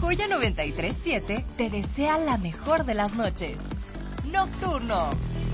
Joya 93.7 te desea la mejor de las noches. Nocturno.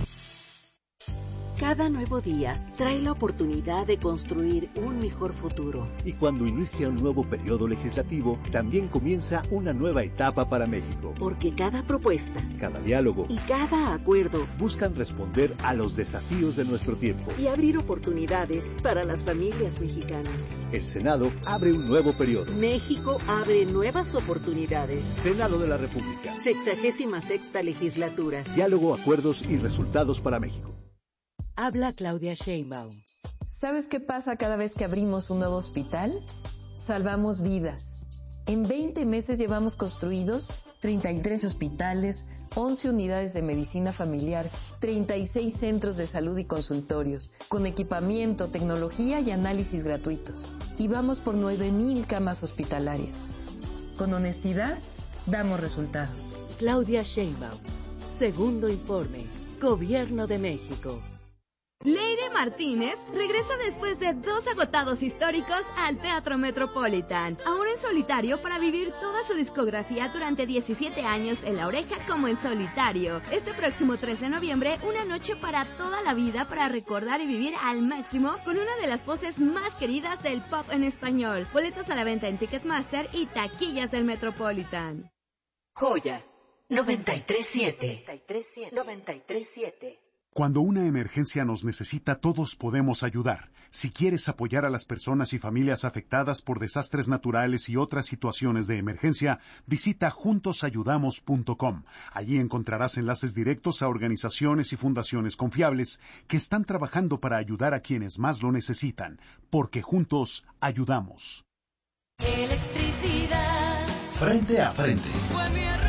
Cada nuevo día trae la oportunidad de construir un mejor futuro. Y cuando inicia un nuevo periodo legislativo, también comienza una nueva etapa para México. Porque cada propuesta, cada diálogo y cada acuerdo buscan responder a los desafíos de nuestro tiempo y abrir oportunidades para las familias mexicanas. El Senado abre un nuevo periodo. México abre nuevas oportunidades. Senado de la República. 66ª legislatura. Diálogo, acuerdos y resultados para México. Habla Claudia Sheinbaum. ¿Sabes qué pasa cada vez que abrimos un nuevo hospital? Salvamos vidas. En 20 meses llevamos construidos 33 hospitales, 11 unidades de medicina familiar, 36 centros de salud y consultorios, con equipamiento, tecnología y análisis gratuitos. Y vamos por 9,000 camas hospitalarias. Con honestidad, damos resultados. Claudia Sheinbaum. Segundo informe. Gobierno de México. Leire Martínez regresa después de 2 agotados históricos al Teatro Metropolitan, ahora en solitario para vivir toda su discografía durante 17 años en La Oreja como en solitario. Este próximo 3 de noviembre, una noche para toda la vida para recordar y vivir al máximo con una de las voces más queridas del pop en español. Boletos a la venta en Ticketmaster y taquillas del Metropolitan. Joya 93.7. 93.7. Cuando una emergencia nos necesita, todos podemos ayudar. Si quieres apoyar a las personas y familias afectadas por desastres naturales y otras situaciones de emergencia, visita juntosayudamos.com. Allí encontrarás enlaces directos a organizaciones y fundaciones confiables que están trabajando para ayudar a quienes más lo necesitan, porque juntos ayudamos. Electricidad. Frente a frente. Fue mi error.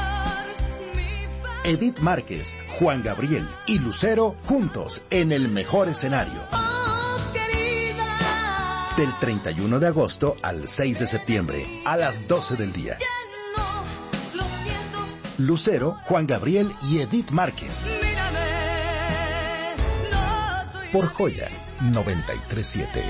Edith Márquez, Juan Gabriel y Lucero juntos en el mejor escenario. Oh, del 31 de agosto al 6 de septiembre a las 12 del día. No, lo siento. Lucero, Juan Gabriel y Edith Márquez. Mírame, no soy por Joya 93.7.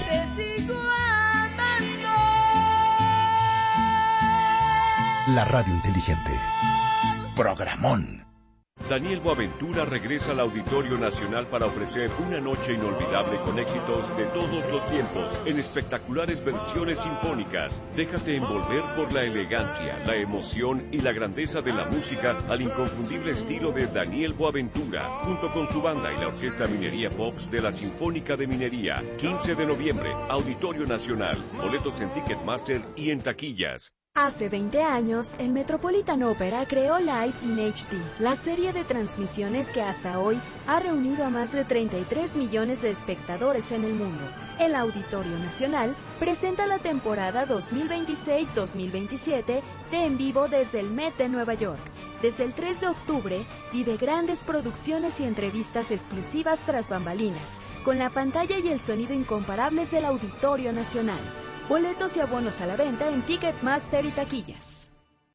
La radio inteligente. Programón. Daniel Boaventura regresa al Auditorio Nacional para ofrecer una noche inolvidable con éxitos de todos los tiempos en espectaculares versiones sinfónicas. Déjate envolver por la elegancia, la emoción y la grandeza de la música al inconfundible estilo de Daniel Boaventura, junto con su banda y la Orquesta Minería Pops de la Sinfónica de Minería. 15 de noviembre, Auditorio Nacional. Boletos en Ticketmaster y en taquillas. Hace 20 años, el Metropolitan Opera creó Live in HD, la serie de transmisiones que hasta hoy ha reunido a más de 33 millones de espectadores en el mundo. El Auditorio Nacional presenta la temporada 2026-2027 de En Vivo desde el Met de Nueva York. Desde el 3 de octubre, vive grandes producciones y entrevistas exclusivas tras bambalinas, con la pantalla y el sonido incomparables del Auditorio Nacional. Boletos y abonos a la venta en Ticketmaster y taquillas.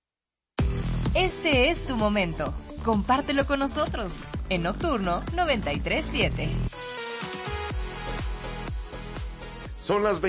Este es tu momento. Compártelo con nosotros en Nocturno 93.7. Son las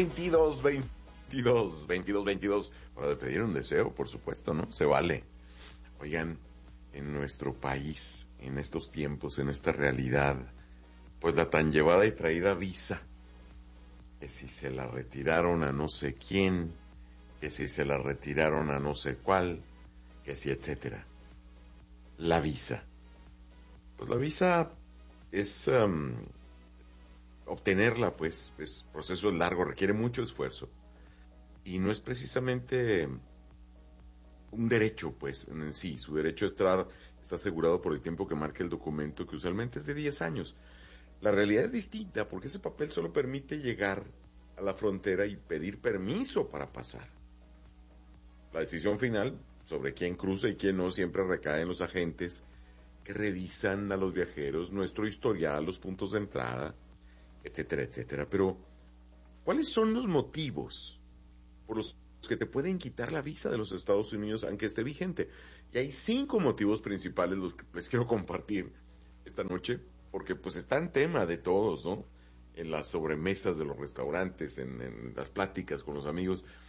22:22. Para pedir un deseo, por supuesto, ¿no? Se vale. Oigan, en nuestro país, en estos tiempos, en esta realidad, pues la tan llevada y traída visa, que si se la retiraron a no sé quién, que si se la retiraron a no sé cuál, que si etcétera. La visa. Pues la visa es obtenerla, pues, es proceso largo, requiere mucho esfuerzo. Y no es precisamente un derecho, pues, en sí. Su derecho a estar está asegurado por el tiempo que marca el documento, que usualmente es de 10 años. La realidad es distinta, porque ese papel solo permite llegar a la frontera y pedir permiso para pasar. La decisión final sobre quién cruza y quién no siempre recae en los agentes que revisan a los viajeros, nuestro historial, los puntos de entrada, etcétera, etcétera. Pero, ¿cuáles son los motivos por los que te pueden quitar la visa de los Estados Unidos aunque esté vigente? Y hay 5 motivos principales los que les quiero compartir esta noche, porque pues está en tema de todos, ¿no? En las sobremesas de los restaurantes, en las pláticas con los amigos.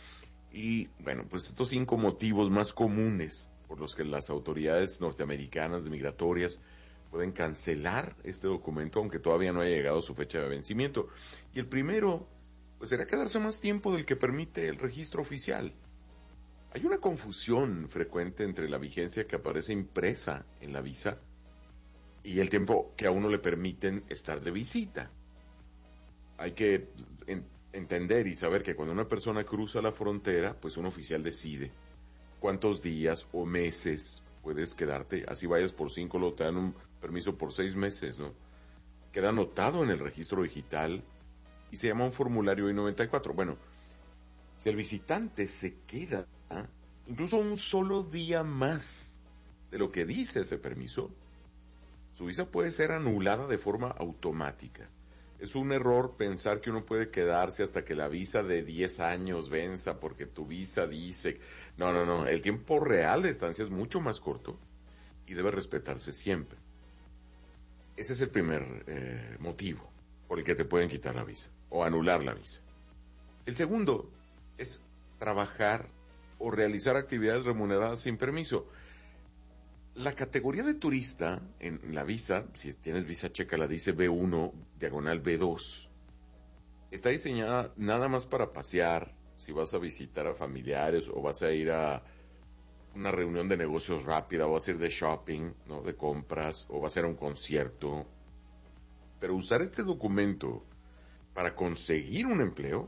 Y bueno, pues estos 5 motivos más comunes por los que las autoridades norteamericanas migratorias pueden cancelar este documento, aunque todavía no haya llegado su fecha de vencimiento. Y el primero, pues será quedarse más tiempo del que permite el registro oficial. Hay una confusión frecuente entre la vigencia que aparece impresa en la visa y el tiempo que a uno le permiten estar de visita. Hay que entender y saber que cuando una persona cruza la frontera, pues un oficial decide cuántos días o meses puedes quedarte. Así vayas por 5, luego te dan un permiso por 6 meses, ¿no? Queda anotado en el registro digital y se llama un formulario I-94. Bueno, si el visitante se queda incluso un solo día más de lo que dice ese permiso, su visa puede ser anulada de forma automática. Es un error pensar que uno puede quedarse hasta que la visa de 10 años venza porque tu visa dice... No. El tiempo real de estancia es mucho más corto y debe respetarse siempre. Ese es el primer motivo por el que te pueden quitar la visa o anular la visa. El segundo es trabajar o realizar actividades remuneradas sin permiso. La categoría de turista en la visa, si tienes visa checa, la dice B1, diagonal B2. Está diseñada nada más para pasear, si vas a visitar a familiares o vas a ir a una reunión de negocios rápida, o vas a ir de shopping, ¿no? De compras, o vas a ir a un concierto. Pero usar este documento para conseguir un empleo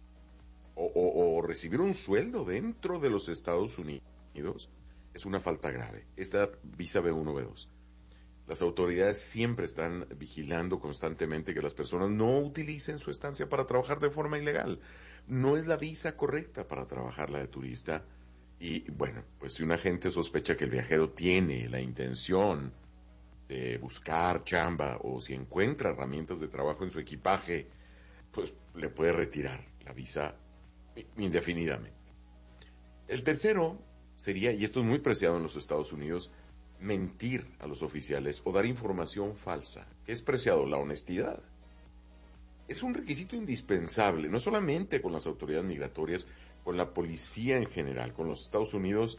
o recibir un sueldo dentro de los Estados Unidos es una falta grave. Esta visa B1, B2. Las autoridades siempre están vigilando constantemente que las personas no utilicen su estancia para trabajar de forma ilegal. No es la visa correcta para trabajar la de turista. Y bueno, pues si un agente sospecha que el viajero tiene la intención de buscar chamba o si encuentra herramientas de trabajo en su equipaje, pues le puede retirar la visa indefinidamente. El tercero sería, y esto es muy preciado en los Estados Unidos, mentir a los oficiales o dar información falsa. ¿Qué es preciado? La honestidad. Es un requisito indispensable, no solamente con las autoridades migratorias, con la policía en general. Con los Estados Unidos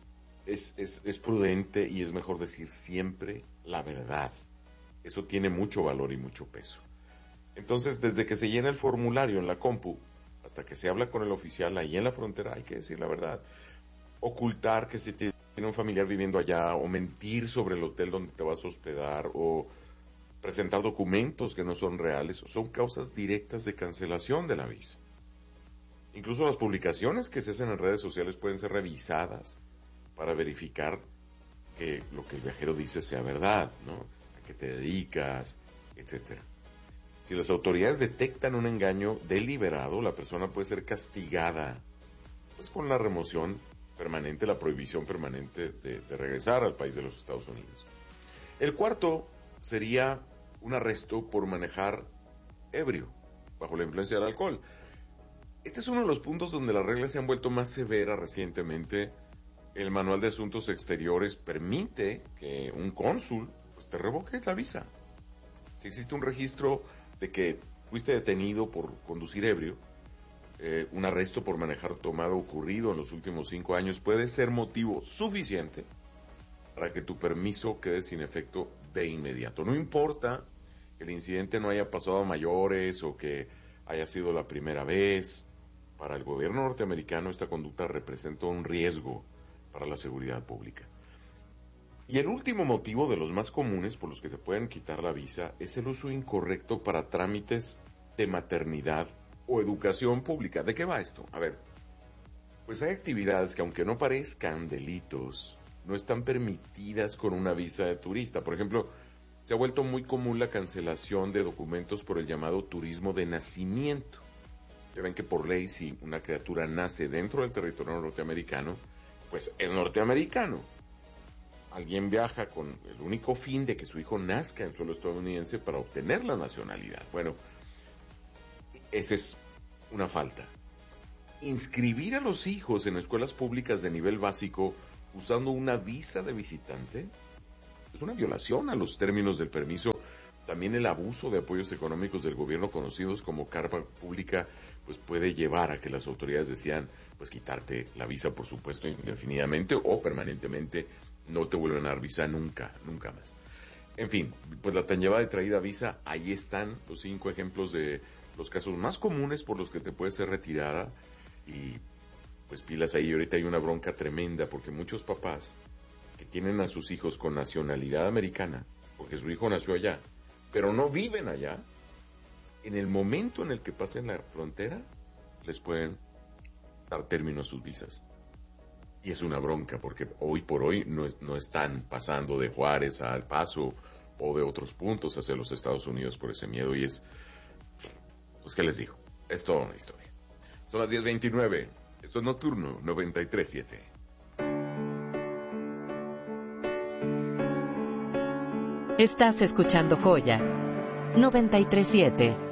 es prudente y es mejor decir siempre la verdad. Eso tiene mucho valor y mucho peso. Entonces, desde que se llena el formulario en la compu, hasta que se habla con el oficial ahí en la frontera, hay que decir la verdad. Ocultar que se tiene un familiar viviendo allá, o mentir sobre el hotel donde te vas a hospedar, o presentar documentos que no son reales, son causas directas de cancelación de la visa. Incluso las publicaciones que se hacen en redes sociales pueden ser revisadas para verificar que lo que el viajero dice sea verdad, ¿no? A qué te dedicas, etcétera. Si las autoridades detectan un engaño deliberado, la persona puede ser castigada, pues con la remoción permanente, la prohibición permanente de regresar al país de los Estados Unidos. El cuarto sería un arresto por manejar ebrio, bajo la influencia del alcohol. Este es uno de los puntos donde las reglas se han vuelto más severas recientemente. El Manual de Asuntos Exteriores permite que un cónsul pues, te revoque la visa. Si existe un registro de que fuiste detenido por conducir ebrio, un arresto por manejar tomado ocurrido en los últimos 5 años puede ser motivo suficiente para que tu permiso quede sin efecto de inmediato. No importa que el incidente no haya pasado a mayores o que haya sido la primera vez. Para el gobierno norteamericano esta conducta representa un riesgo para la seguridad pública. Y el último motivo de los más comunes por los que te pueden quitar la visa es el uso incorrecto para trámites de maternidad o educación pública. ¿De qué va esto? A ver, pues hay actividades que aunque no parezcan delitos, no están permitidas con una visa de turista. Por ejemplo, se ha vuelto muy común la cancelación de documentos por el llamado turismo de nacimiento. Ya ven que por ley, si una criatura nace dentro del territorio norteamericano, pues es norteamericano. Alguien viaja con el único fin de que su hijo nazca en suelo estadounidense para obtener la nacionalidad. Bueno, esa es una falta. Inscribir a los hijos en escuelas públicas de nivel básico usando una visa de visitante es una violación a los términos del permiso. También el abuso de apoyos económicos del gobierno, conocidos como carga pública, pues puede llevar a que las autoridades decidan pues quitarte la visa, por supuesto, indefinidamente o permanentemente. No te vuelven a dar visa nunca más. En fin, pues la tan llevada y traída visa, ahí están los 5 ejemplos de los casos más comunes por los que te puede ser retirada. Y pues pilas ahí, ahorita hay una bronca tremenda porque muchos papás que tienen a sus hijos con nacionalidad americana, porque su hijo nació allá, pero no viven allá, en el momento en el que pasen la frontera, les pueden dar término a sus visas. Y es una bronca, porque hoy por hoy no están pasando de Juárez a El Paso o de otros puntos hacia los Estados Unidos por ese miedo. Y es, pues, ¿qué les digo? Es toda una historia. Son las 10:29. Esto es Nocturno 93.7. Estás escuchando Joya 93.7.